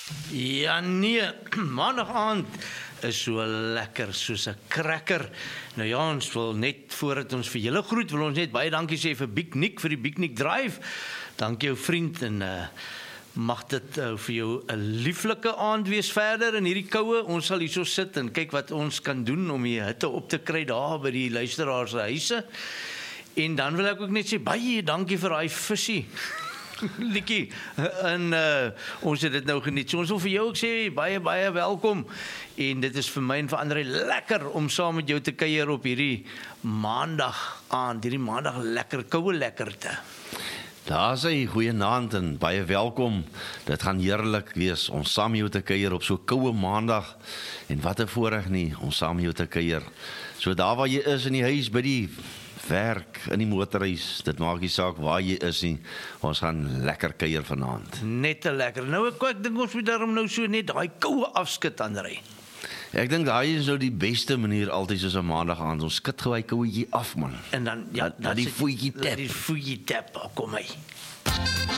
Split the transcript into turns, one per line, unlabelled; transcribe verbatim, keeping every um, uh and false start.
Ja nee, maandag aand is so lekker soos 'n cracker. Nou ja, ons wil net voordat ons vir julle groet, wil ons net baie dankie sê vir Big Nick vir die Big Nick Drive. Dankie jou vriend en uh, mag dit uh, vir jou 'n lieflike aand wees verder in hierdie koue. Ons sal hierso sit en kyk wat ons kan doen om die hitte op te kry daar by die luisteraars se huise. En dan wil ek ook net sê baie dankie vir daai visie. Likie, en uh, ons het dit nou geniet. So ons wil vir jou ook sê, baie, baie welkom. En dit is vir my en vir André lekker om saam met jou te kuier op hierdie maandag aand, hierdie maandag lekker, koue lekkerte.
Daar sê, goeienaand en baie welkom. Dit gaan heerlik wees om saam met jou te kuier op so koue maandag. En wat 'n voorreg nie, om saam met jou te kuier. So daar waar jy is in die huis, by die werk, in die motorhuis, dit maak nie saak waar jy is nie, ons gaan lekker kuier vanaand.
Net te lekker. Nou ek, ek dink ons moet daarom nou so net daai koue afskit, André.
Ek dink daai is nou die beste manier altyd soos 'n maandag aand, ons skit gou hy kouetjie af man.
En dan, ja,
dat, dat die voetjie tap.
Die voetjie tap, kom hy.